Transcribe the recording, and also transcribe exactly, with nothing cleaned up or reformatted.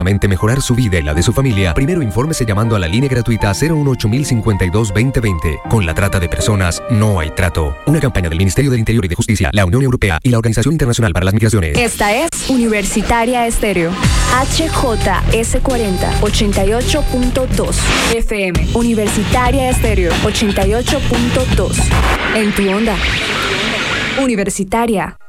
mejorar su vida y la de su familia, primero infórmese llamando a la línea gratuita cero uno ocho mil cincuenta y dos veinte veinte. Con la trata de personas no hay trato. Una campaña del Ministerio del Interior y de Justicia, la Unión Europea y la Organización Internacional para las Migraciones. Esta es Universitaria Estéreo. H J S cuarenta, ochenta y ocho punto dos F M. Universitaria Estéreo, ochenta y ocho punto dos. En tu onda. Universitaria.